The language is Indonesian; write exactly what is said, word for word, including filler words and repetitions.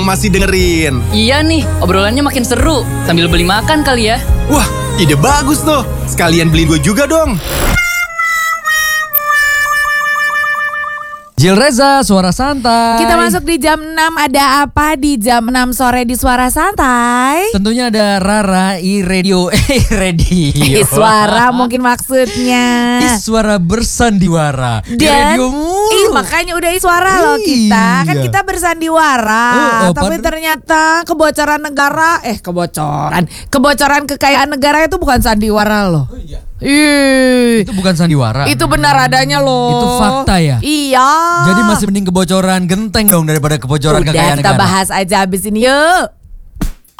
masih dengerin. Iya nih, obrolannya makin seru. Sambil beli makan kali ya. Wah, ide bagus tuh. Sekalian beliin gue juga dong. Jil Reza, Suara Santai. Kita masuk di jam enam. Ada apa di jam enam sore di Suara Santai? Tentunya ada Rara i radio eh radio. Eh, suara mungkin maksudnya. Ih, suara bersandiwara. Di Dan radio mulu. ih, makanya udah suara loh kita. Kan Iya. kita bersandiwara. Oh, oh, Tapi pad- ternyata kebocoran negara, eh kebocoran, kebocoran kekayaan negara itu bukan sandiwara loh. Oh, iya. Ih, Itu bukan sandiwara. itu benar adanya loh. Itu fakta ya? Iya. Jadi masih mending kebocoran genteng dong daripada kebocoran Udah kekayaan kita negara. bahas aja abis ini yuk.